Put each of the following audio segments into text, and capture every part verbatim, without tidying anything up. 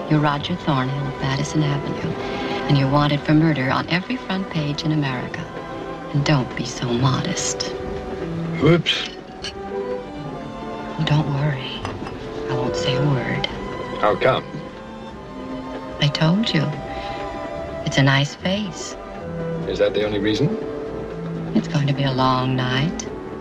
You're Roger Thornhill of Madison Avenue, and you're wanted for murder on every front page in America. And don't be so modest. Whoops. Don't worry. I won't say a word. How come? I told you. It's a nice face. Is that the only reason? It's going to be a long night.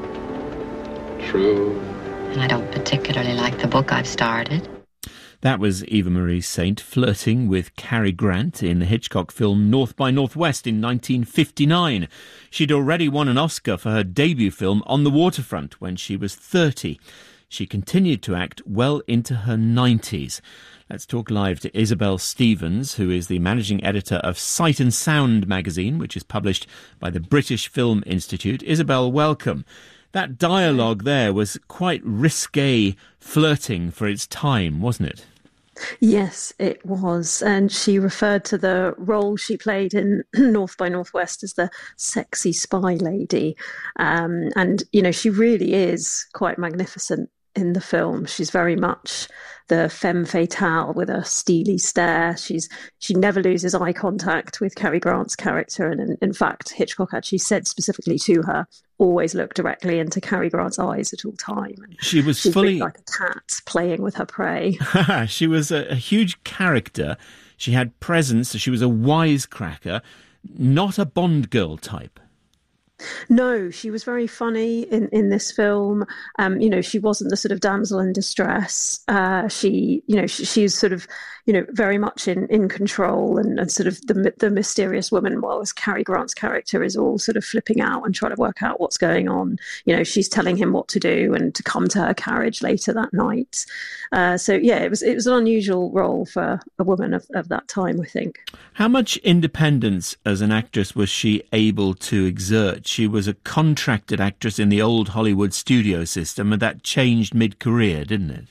True. And I don't particularly like the book I've started. That was Eva Marie Saint flirting with Cary Grant in the Hitchcock film North by Northwest in nineteen fifty-nine. She'd already won an Oscar for her debut film On the Waterfront when she was thirty. She continued to act well into her nineties. Let's talk live to Isabel Stevens, who is the managing editor of Sight and Sound magazine, which is published by the British Film Institute. Isabel, welcome. That dialogue there was quite risque flirting for its time, wasn't it? Yes, it was. And she referred to the role she played in North by Northwest as the sexy spy lady. Um, and, you know, she really is quite magnificent in the film. She's very much the femme fatale with a steely stare. She's she never loses eye contact with Cary Grant's character. And in, in fact, Hitchcock actually said specifically to her, always look directly into Cary Grant's eyes at all time. And she was she's fully like a cat playing with her prey. She was a, a huge character. She had presence. She was a wisecracker, not a Bond girl type. No, she was very funny in, in this film. Um, you know, she wasn't the sort of damsel in distress. Uh, she, you know, she, she's sort of, you know, very much in, in control and, and sort of the the mysterious woman, whilst Cary Grant's character is all sort of flipping out and trying to work out what's going on. You know, she's telling him what to do and to come to her carriage later that night. Uh, so, yeah, it was it was an unusual role for a woman of, of that time, I think. How much independence as an actress was she able to exert? She was a contracted actress in the old Hollywood studio system, and that changed mid-career, didn't it?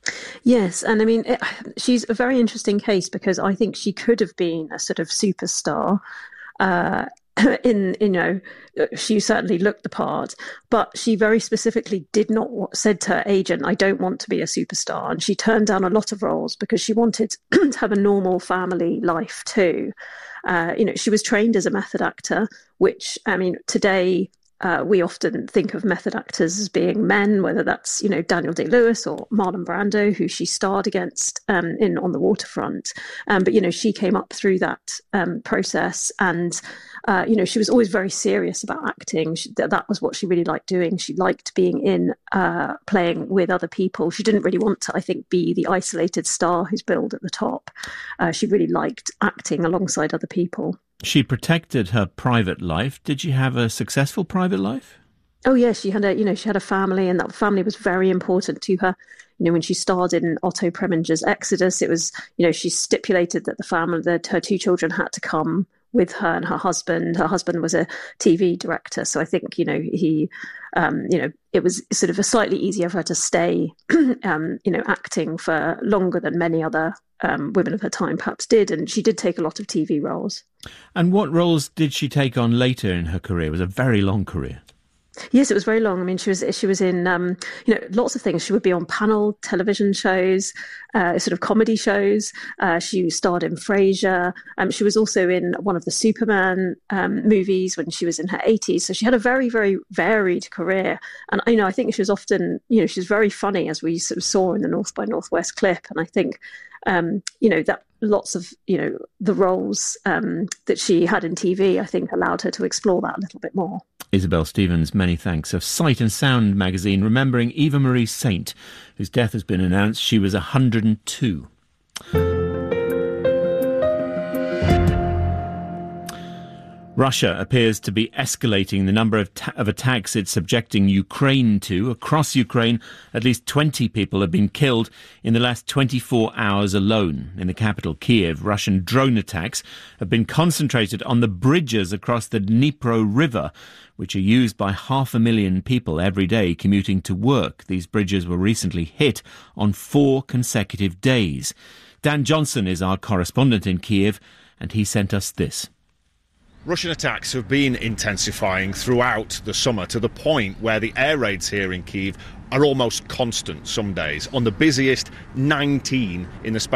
Yes, and I mean, it, she's a very interesting case because I think she could have been a sort of superstar. Uh, in, you know, she certainly looked the part, but she very specifically did not said to her agent, I don't want to be a superstar. And she turned down a lot of roles because she wanted to have a normal family life too. Uh, you know, she was trained as a method actor, which, I mean, today uh, we often think of method actors as being men, whether that's, you know, Daniel Day-Lewis or Marlon Brando, who she starred against um, in On the Waterfront. Um, but, you know, she came up through that um, process and, uh, you know, she was always very serious about acting. She, that, that was what she really liked doing. She liked being in, uh, playing with other people. She didn't really want to, I think, be the isolated star who's billed at the top. Uh, she really liked acting alongside other people. She protected her private life. Did she have a successful private life? Oh, yes, she had a, you know, she had a family, and that family was very important to her. You know, when she starred in Otto Preminger's Exodus, it was, you know, she stipulated that the family, that her two children had to come with her and her husband. Her husband was a T V director, so I think, you know, he, um, you know, it was sort of a slightly easier for her to stay, um, you know, acting for longer than many other um, women of her time perhaps did, and she did take a lot of T V roles. And what roles did she take on later in her career? It was a very long career. Yes, it was very long. I mean, she was she was in, um, you know, lots of things. She would be on panel television shows, uh, sort of comedy shows. Uh, she starred in Frasier. Um, she was also in one of the Superman um, movies when she was in her eighties. So she had a very, very varied career. And, you know, I think she was often, you know, she's very funny, as we sort of saw in the North by Northwest clip. And I think, um, you know, that lots of, you know, the roles um, that she had in T V, I think, allowed her to explore that a little bit more. Isabel Stevens, many thanks, of Sight and Sound magazine, remembering Eva Marie Saint, whose death has been announced. She was one hundred and two. Russia appears to be escalating the number of, ta- of attacks it's subjecting Ukraine to. Across Ukraine, at least twenty people have been killed in the last twenty-four hours alone. In the capital, Kiev, Russian drone attacks have been concentrated on the bridges across the Dnipro River, which are used by half a million people every day commuting to work. These bridges were recently hit on four consecutive days. Dan Johnson is our correspondent in Kiev, and he sent us this. Russian attacks have been intensifying throughout the summer to the point where the air raids here in Kyiv are almost constant some days. On the busiest, nineteen in the space